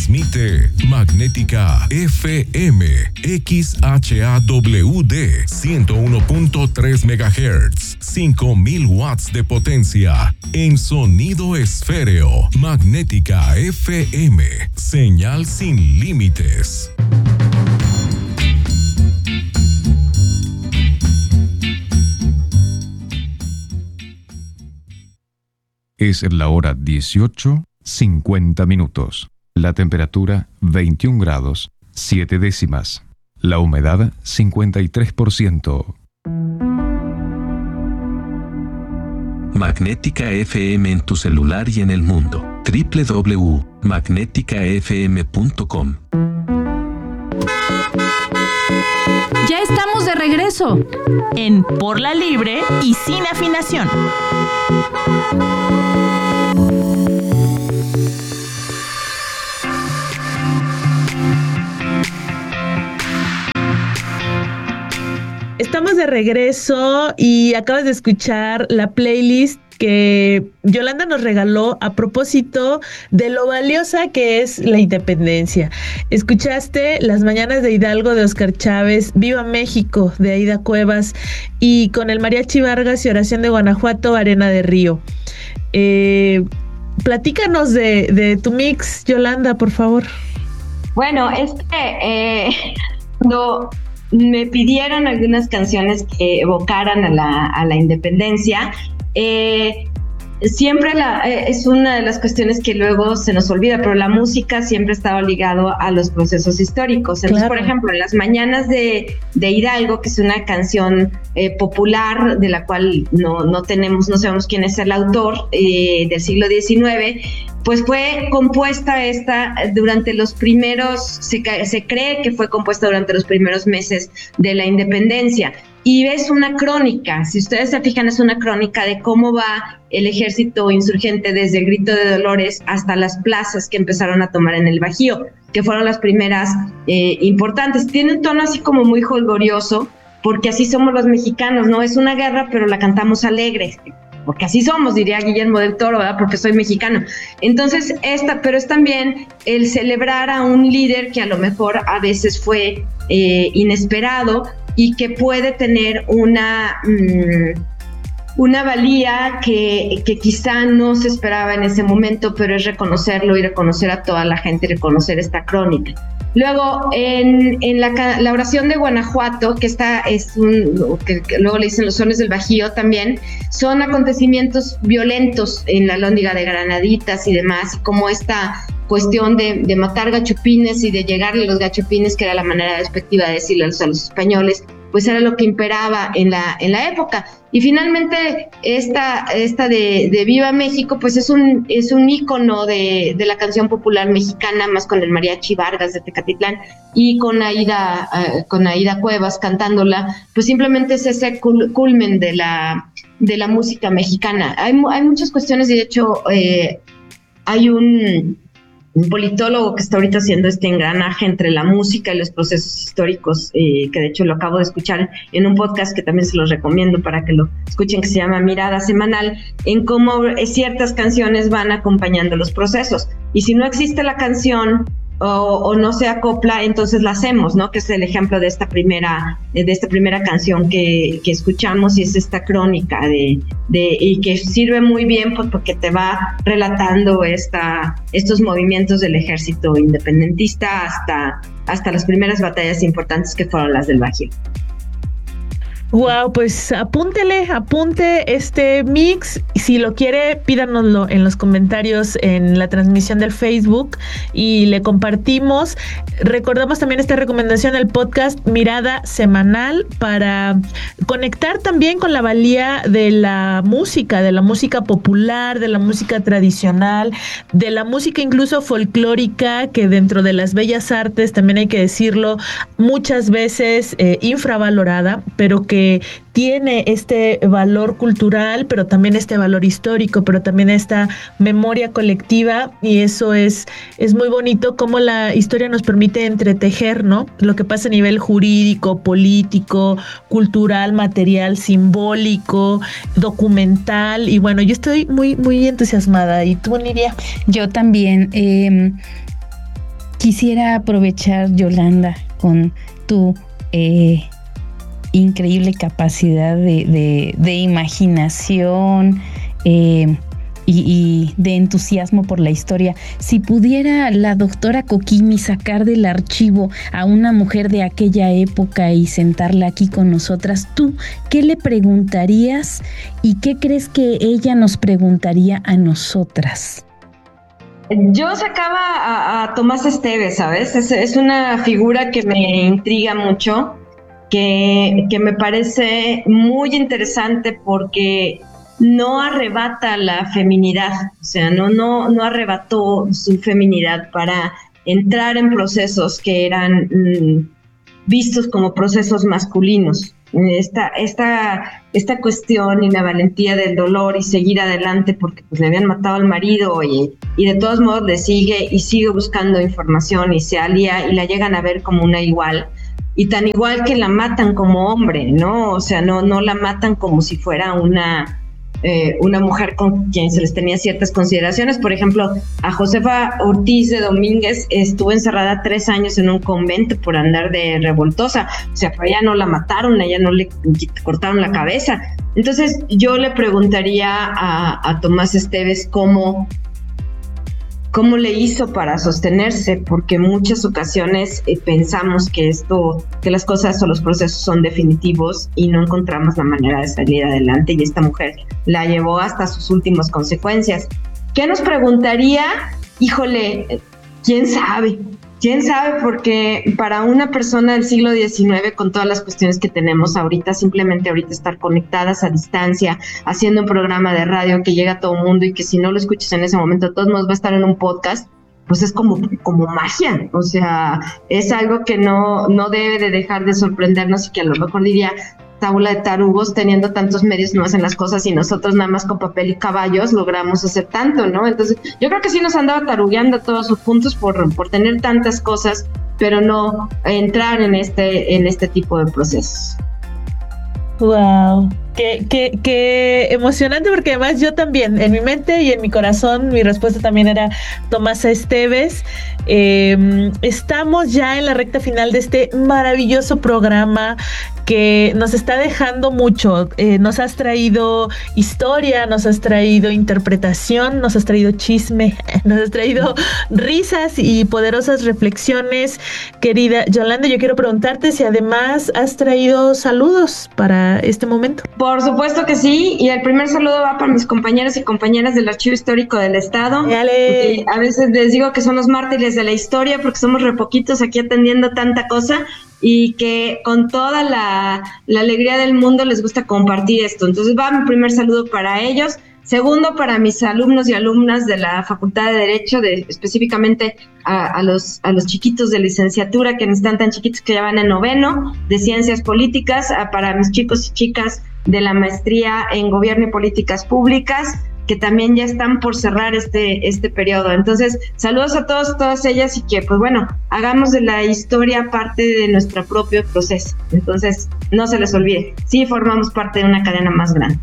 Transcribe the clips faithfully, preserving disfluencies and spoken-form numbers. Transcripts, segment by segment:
Transmite Magnética F M X H A W D ciento uno punto tres megahertz, cinco mil watts de potencia en sonido esféreo. Magnética F M, señal sin límites. Es la hora dieciocho, cincuenta minutos. La temperatura veintiún grados, siete décimas. La humedad cincuenta y tres por ciento. Magnética F M en tu celular y en el mundo. doble u doble u doble u punto magnética f m punto com. Ya estamos de regreso en Por la Libre y Sin Afinación. Estamos de regreso y acabas de escuchar la playlist que Yolanda nos regaló a propósito de lo valiosa que es la independencia. Escuchaste Las Mañanas de Hidalgo de Oscar Chávez, Viva México de Aida Cuevas y con el Mariachi Vargas y Oración de Guanajuato, Arena de Río. Eh, platícanos de, de tu mix, Yolanda, por favor. Bueno, es que eh, no... me pidieron algunas canciones que evocaran a la, a la independencia. Eh, siempre la, eh, es una de las cuestiones que luego se nos olvida, pero la música siempre ha estado ligado a los procesos históricos. Entonces, claro. Por ejemplo, en Las Mañanas de, de Hidalgo, que es una canción eh, popular de la cual no, no tenemos, no sabemos quién es el autor, eh, del siglo diecinueve, pues fue compuesta esta durante los primeros, se, se cree que fue compuesta durante los primeros meses de la independencia. Y es una crónica, si ustedes se fijan, es una crónica de cómo va el ejército insurgente desde el Grito de Dolores hasta las plazas que empezaron a tomar en el Bajío, que fueron las primeras eh, importantes. Tiene un tono así como muy jolgorioso, porque así somos los mexicanos, ¿no? Es una guerra, pero la cantamos alegre, porque así somos, diría Guillermo del Toro, ¿verdad? Porque soy mexicano. Entonces, esta, pero es también el celebrar a un líder que a lo mejor a veces fue eh, inesperado y que puede tener una, mmm, una valía que, que quizá no se esperaba en ese momento, pero es reconocerlo y reconocer a toda la gente y reconocer esta crónica. Luego, en, en la, la oración de Guanajuato, que esta es un, que, que luego le dicen los sones del Bajío también, son acontecimientos violentos en la Alhóndiga de Granaditas y demás, y como esta cuestión de, de matar gachupines y de llegarle a los gachupines, que era la manera despectiva de decirle a los, a los españoles, pues era lo que imperaba en la, en la época. Y finalmente esta, esta de, de Viva México, pues es un, es un ícono de, de la canción popular mexicana, más con el Mariachi Vargas de Tecatitlán y con Aida, uh, con Aida Cuevas cantándola, pues simplemente es ese cul- culmen de la, de la música mexicana. Hay, hay muchas cuestiones y de hecho eh, hay un... un politólogo que está ahorita haciendo este engranaje entre la música y los procesos históricos, eh, que de hecho lo acabo de escuchar en un podcast que también se los recomiendo para que lo escuchen, que se llama Mirada Semanal, en cómo ciertas canciones van acompañando los procesos. Y si no existe la canción o, o no se acopla, entonces la hacemos, ¿no? Que es el ejemplo de esta primera, de esta primera canción que, que escuchamos, y es esta crónica de, de, y que sirve muy bien pues, porque te va relatando esta, estos movimientos del ejército independentista hasta, hasta las primeras batallas importantes que fueron las del Bajío. Wow, pues apúntele, apunte este mix. Si lo quiere, pídanoslo en los comentarios en la transmisión del Facebook y le compartimos. Recordamos también esta recomendación del podcast Mirada Semanal para conectar también con la valía de la música, de la música popular, de la música tradicional, de la música incluso folclórica, que dentro de las bellas artes, también hay que decirlo, muchas veces eh, infravalorada, pero que tiene este valor cultural, pero también este valor histórico, pero también esta memoria colectiva, y eso es, es muy bonito cómo la historia nos permite entretejer, ¿no? Lo que pasa a nivel jurídico, político, cultural, material, simbólico, documental, y bueno, yo estoy muy, muy entusiasmada. ¿Y tú, Nidia? Yo también. Eh, quisiera aprovechar, Yolanda, con tu eh, increíble capacidad de, de, de imaginación eh, y, y de entusiasmo por la historia. Si pudiera la doctora Kokimi sacar del archivo a una mujer de aquella época y sentarla aquí con nosotras, ¿tú qué le preguntarías y qué crees que ella nos preguntaría a nosotras? Yo sacaba a, a Tomás Esteves, ¿sabes? Es, es una figura que me intriga mucho, que, que me parece muy interesante porque no arrebata la feminidad, o sea, no, no, no arrebató su feminidad para entrar en procesos que eran mmm, vistos como procesos masculinos. Esta, esta, esta cuestión y la valentía del dolor y seguir adelante porque pues, le habían matado al marido y, y de todos modos le sigue y sigue buscando información y se alía y la llegan a ver como una igual. Y tan igual que la matan como hombre, ¿no? O sea, no, no la matan como si fuera una, eh, una mujer con quien se les tenía ciertas consideraciones. Por ejemplo, a Josefa Ortiz de Domínguez estuvo encerrada tres años en un convento por andar de revoltosa. O sea, a ella no la mataron, a ella no le cortaron la cabeza. Entonces, yo le preguntaría a, a Tomás Esteves cómo... ¿Cómo le hizo para sostenerse? Porque en muchas ocasiones eh, pensamos que esto, que las cosas o los procesos son definitivos y no encontramos la manera de salir adelante, y esta mujer la llevó hasta sus últimas consecuencias. ¿Qué nos preguntaría? Híjole, ¿quién sabe? ¿Quién sabe? Porque para una persona del siglo diecinueve, con todas las cuestiones que tenemos ahorita, simplemente ahorita estar conectadas a distancia, haciendo un programa de radio que llega a todo el mundo y que si no lo escuchas en ese momento, de todos modos va a estar en un podcast, pues es como, como magia. O sea, es algo que no, no debe de dejar de sorprendernos y que a lo mejor diría... tabla de tarugos, teniendo tantos medios no hacen las cosas y nosotros nada más con papel y caballos logramos hacer tanto, ¿no? Entonces yo creo que sí nos andaba tarugueando todos sus puntos por, por tener tantas cosas, pero no entrar en este, en este tipo de procesos. Wow, qué, qué, qué emocionante, porque además yo también, en mi mente y en mi corazón, mi respuesta también era Tomás Esteves. Eh, estamos ya en la recta final de este maravilloso programa que nos está dejando mucho. Eh, nos has traído historia, nos has traído interpretación, nos has traído chisme, nos has traído risas y poderosas reflexiones. Querida Yolanda, yo quiero preguntarte si además has traído saludos para este momento. Por supuesto que sí, y el primer saludo va para mis compañeros y compañeras del Archivo Histórico del Estado. Dale. A veces les digo que son los mártires de la historia porque somos re poquitos aquí atendiendo tanta cosa, y que con toda la, la alegría del mundo les gusta compartir esto. Entonces va mi primer saludo para ellos. Segundo, para mis alumnos y alumnas de la Facultad de Derecho, de, específicamente a, a, los, a los chiquitos de licenciatura, que están tan chiquitos que ya van en noveno, de Ciencias Políticas, a, para mis chicos y chicas de la Maestría en Gobierno y Políticas Públicas, que también ya están por cerrar este, este periodo. Entonces, saludos a todos, todas ellas, y que, pues bueno, hagamos de la historia parte de nuestro propio proceso. Entonces, no se les olvide, sí formamos parte de una cadena más grande.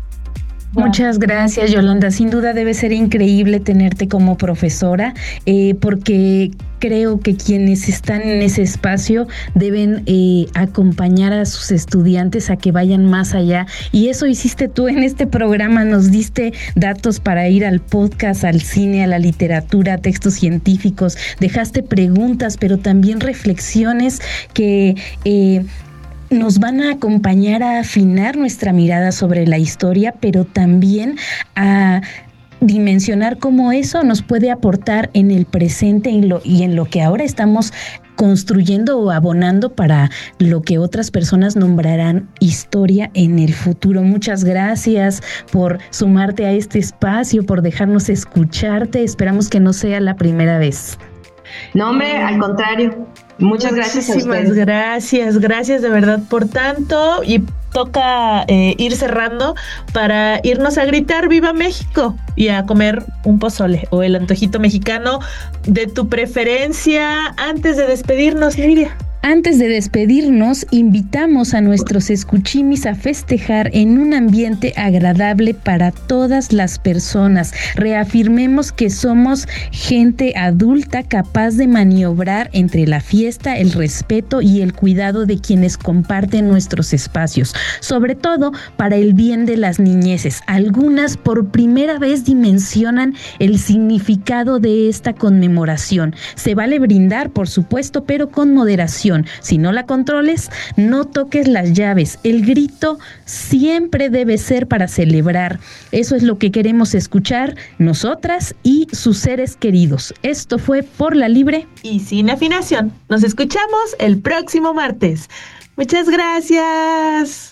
Muchas gracias, Yolanda. Sin duda debe ser increíble tenerte como profesora, eh, porque creo que quienes están en ese espacio deben eh, acompañar a sus estudiantes a que vayan más allá. Y eso hiciste tú en este programa. Nos diste datos para ir al podcast, al cine, a la literatura, a textos científicos. Dejaste preguntas, pero también reflexiones que... Eh, nos van a acompañar a afinar nuestra mirada sobre la historia, pero también a dimensionar cómo eso nos puede aportar en el presente y, lo, y en lo que ahora estamos construyendo o abonando para lo que otras personas nombrarán historia en el futuro. Muchas gracias por sumarte a este espacio, por dejarnos escucharte. Esperamos que no sea la primera vez. No, hombre, al contrario. Muchas gracias a ustedes. Muchísimas gracias, gracias de verdad por tanto, y toca eh, ir cerrando para irnos a gritar ¡Viva México! Y a comer un pozole o el antojito mexicano de tu preferencia. Antes de despedirnos, Lidia. Antes de despedirnos, invitamos a nuestros escuchimis a festejar en un ambiente agradable para todas las personas. Reafirmemos que somos gente adulta capaz de maniobrar entre la fiesta, el respeto y el cuidado de quienes comparten nuestros espacios, sobre todo para el bien de las niñeces. Algunas por primera vez dimensionan el significado de esta conmemoración. Se vale brindar, por supuesto, pero con moderación. Si no la controles, no toques las llaves. El grito siempre debe ser para celebrar. Eso es lo que queremos escuchar nosotras y sus seres queridos. Esto fue Por la Libre y Sin Afinación. Nos escuchamos el próximo martes. Muchas gracias.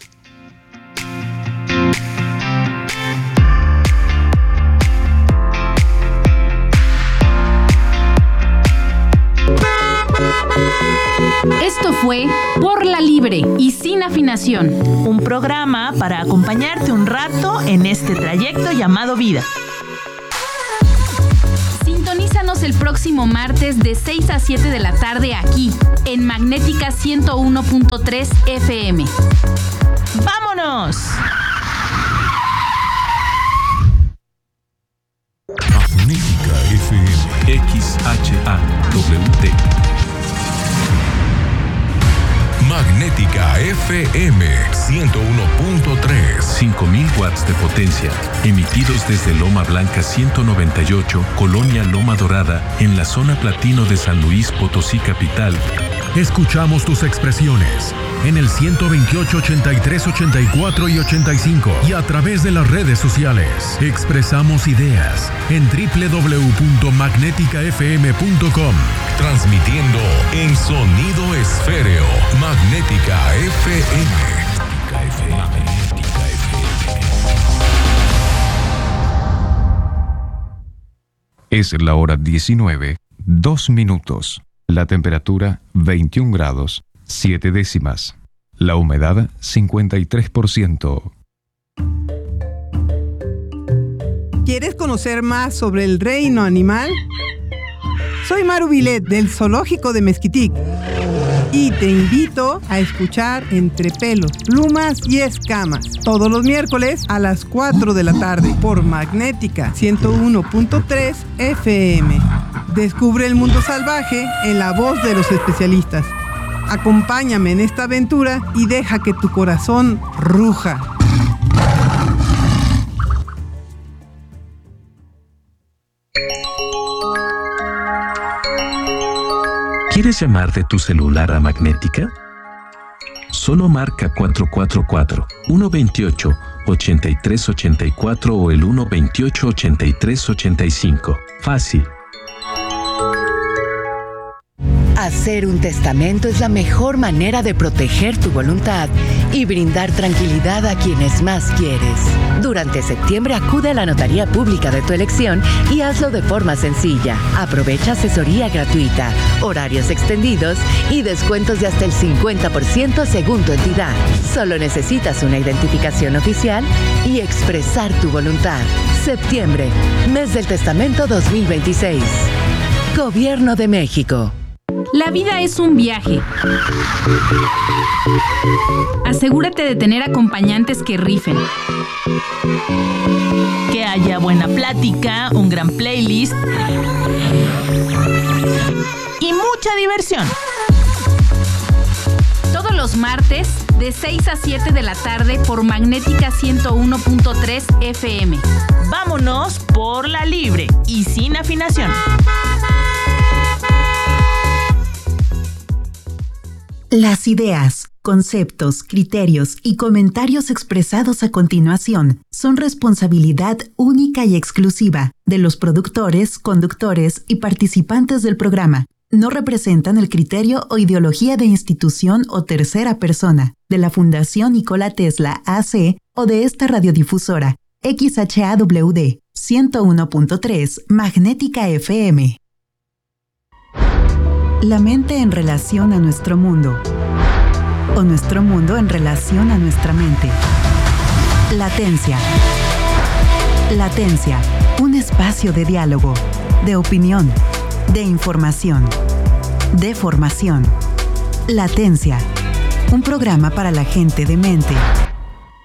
Esto fue Por la Libre y Sin Afinación, un programa para acompañarte un rato en este trayecto llamado vida. Sintonízanos el próximo martes de seis a siete de la tarde aquí, en Magnética ciento uno punto tres F M. ¡Vámonos! Magnética F M. X H A W D. Magnética F M ciento uno punto tres. cinco mil watts de potencia, emitidos desde Loma Blanca ciento noventa y ocho, Colonia Loma Dorada, en la zona platino de San Luis Potosí capital. Escuchamos tus expresiones en el ciento veintiocho, ochenta y tres, ochenta y cuatro y ochenta y cinco y a través de las redes sociales. Expresamos ideas en doble u doble u doble u punto magnética f m punto com. Transmitiendo en sonido esféreo. Magnética F M. Magnética F M. Es la hora diecinueve, dos minutos. La temperatura veintiún grados, siete décimas. La humedad cincuenta y tres por ciento. ¿Quieres conocer más sobre el reino animal? Soy Maru Vilet del Zoológico de Mezquitic y te invito a escuchar Entre Pelos, Plumas y Escamas todos los miércoles a las cuatro de la tarde por Magnética ciento uno punto tres F M. Descubre el mundo salvaje en la voz de los especialistas. Acompáñame en esta aventura y deja que tu corazón ruja. ¿Quieres llamar de tu celular a Magnética? Solo marca cuatro cuatro cuatro, uno dos ocho, ocho tres ocho cuatro o el uno dos ocho, ocho tres ocho cinco. Fácil. Hacer un testamento es la mejor manera de proteger tu voluntad y brindar tranquilidad a quienes más quieres. Durante septiembre acude a la notaría pública de tu elección y hazlo de forma sencilla. Aprovecha asesoría gratuita, horarios extendidos y descuentos de hasta el cincuenta por ciento según tu entidad. Solo necesitas una identificación oficial y expresar tu voluntad. Septiembre, mes del testamento dos mil veintiséis. Gobierno de México. La vida es un viaje. Asegúrate de tener acompañantes que rifen. Que haya buena plática, un gran playlist y mucha diversión. Todos los martes de seis a siete de la tarde por Magnética ciento uno punto tres F M. Vámonos por la libre y sin afinación. Las ideas, conceptos, criterios y comentarios expresados a continuación son responsabilidad única y exclusiva de los productores, conductores y participantes del programa. No representan el criterio o ideología de institución o tercera persona, de la Fundación Nikola Tesla A C o de esta radiodifusora, X H A W D, ciento uno punto tres, Magnética F M. La mente en relación a nuestro mundo, o nuestro mundo en relación a nuestra mente. Latencia. Latencia, un espacio de diálogo, de opinión, de información, de formación. Latencia, un programa para la gente de mente.